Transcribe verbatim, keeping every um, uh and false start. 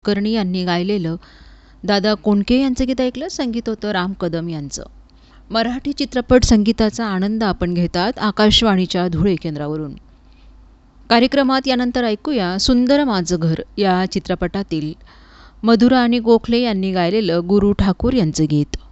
कुलकर्णी यांनी गायलेलं दादा कोंडके यांचं गीत ऐकलं. संगीत होतं राम कदम यांचं. मराठी चित्रपट संगीताचा आनंद आपण घेतात आकाशवाणीच्या धुळे केंद्रावरून. कार्यक्रमात यानंतर ऐकूया सुंदर माझं घर या चित्रपटातील मधुरा आणि गोखले यांनी गायलेलं गुरु ठाकूर यांचं गीत.